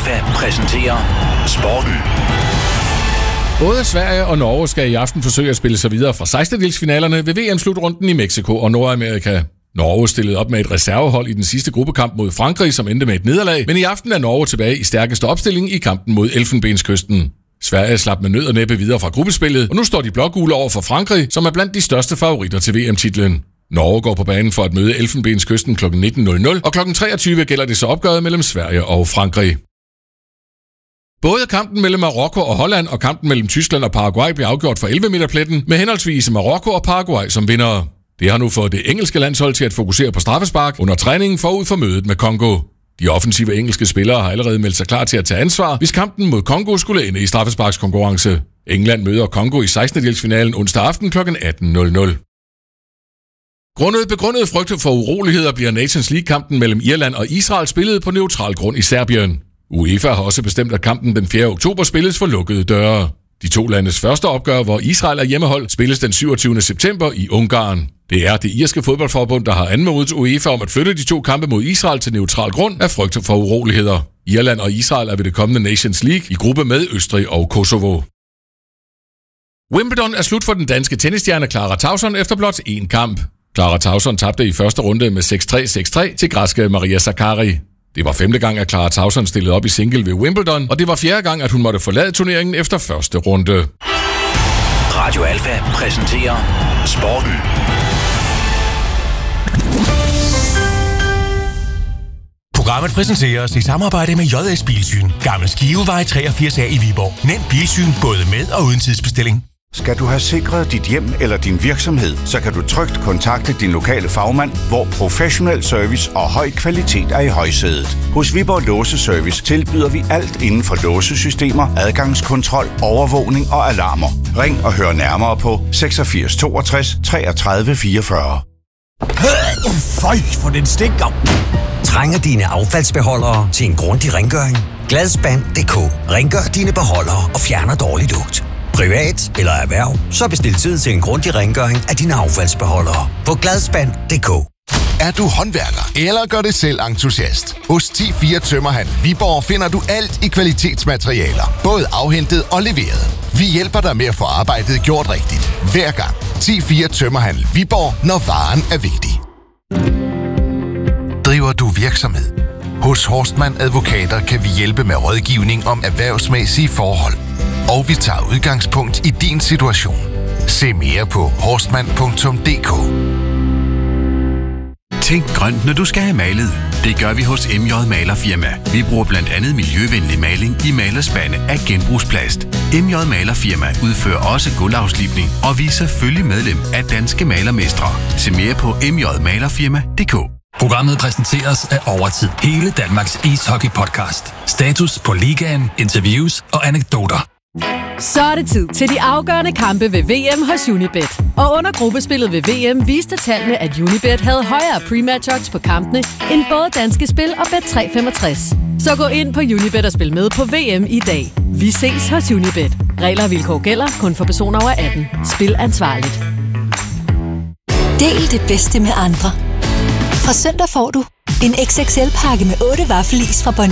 Alfa præsenterer Sporten. Både Sverige og Norge skal i aften forsøge at spille sig videre fra 16-delsfinalerne ved VM-slutrunden i Mexico og Nordamerika. Norge stillede op med et reservehold i den sidste gruppekamp mod Frankrig, som endte med et nederlag, men i aften er Norge tilbage i stærkeste opstilling i kampen mod Elfenbenskysten. Sverige slap med nød og næppe videre fra gruppespillet, og nu står de blågule over for Frankrig, som er blandt de største favoritter til VM-titlen. Norge går på banen for at møde Elfenbenskysten kl. 19.00, og kl. 23 gælder det så opgøret mellem Sverige og Frankrig. Både kampen mellem Marokko og Holland og kampen mellem Tyskland og Paraguay blev afgjort for 11-meterpletten med henholdsvis Marokko og Paraguay som vindere. Det har nu fået det engelske landshold til at fokusere på straffespark under træningen forud for mødet med Congo. De offensive engelske spillere har allerede meldt sig klar til at tage ansvar, hvis kampen mod Congo skulle ende i straffesparkskonkurrence. England møder Congo i 16-delsfinalen onsdag aften kl. 18.00. Grundet begrundet frygt for uroligheder bliver Nations League-kampen mellem Irland og Israel spillet på neutral grund i Serbien. UEFA har også bestemt, at kampen den 4. oktober spilles for lukkede døre. De to landes første opgør, hvor Israel er hjemmehold, spilles den 27. september i Ungarn. Det er det irske fodboldforbund, der har anmodet UEFA om at flytte de to kampe mod Israel til neutral grund af frygt for uroligheder. Irland og Israel er ved det kommende Nations League i gruppe med Østrig og Kosovo. Wimbledon er slut for den danske tennisstjerne Clara Tauson efter blot én kamp. Clara Tauson tabte i første runde med 6-3 til græske Maria Sakkari. Det var 5. gang, at Clara Tauson stillede op i single ved Wimbledon, og det var 4. gang, at hun måtte forlade turneringen efter første runde. Radio Alfa præsenterer Sporten. Programmet præsenteres i samarbejde med JS Bilsyn. Gammel Skivevej 83A i Viborg. Nem bilsyn både med og uden tidsbestilling. Skal du have sikret dit hjem eller din virksomhed, så kan du trygt kontakte din lokale fagmand, hvor professionel service og høj kvalitet er i højsædet. Hos Viborg Låseservice tilbyder vi alt inden for låsesystemer, adgangskontrol, overvågning og alarmer. Ring og hør nærmere på 86 62 33 44. Føj, for den stinker! Trænger dine affaldsbeholdere til en grundig rengøring? Gladspand.dk rengør dine beholdere og fjerner dårlig lugt. Privat eller erhverv, så bestil tid til en grundig rengøring af dine affaldsbeholdere på gladspand.dk. Er du håndværker eller gør det selv entusiast? Hos 10-4 Tømmerhandel Viborg finder du alt i kvalitetsmaterialer, både afhentet og leveret. Vi hjælper dig med at få arbejdet gjort rigtigt. Hver gang. 10-4 Tømmerhandel Viborg, når varen er vigtig. Driver du virksomhed? Hos Horstmann Advokater kan vi hjælpe med rådgivning om erhvervsmæssige forhold. Og vi tager udgangspunkt i din situation. Se mere på horstmann.dk. Tænk grønt, når du skal have malet. Det gør vi hos MJ Malerfirma. Vi bruger blandt andet miljøvenlig maling i malerspande af genbrugsplast. MJ Malerfirma udfører også gulvafslibning, og vi er selvfølgelig medlem af Danske Malermestre. Se mere på mjmalerfirma.dk. Programmet præsenteres af Overtid. Hele Danmarks ishockey-podcast. Status på ligaen, interviews og anekdoter. Så er det tid til de afgørende kampe ved VM hos Unibet. Og under gruppespillet ved VM viste tallene, at Unibet havde højere pre-match odds på kampene end både Danske Spil og Bet365. Så gå ind på Unibet og spil med på VM i dag. Vi ses hos Unibet. Regler og vilkår gælder kun for personer over 18. Spil ansvarligt. Del det bedste med andre. Fra søndag får du en XXL-pakke med 8 vaffelis fra Bon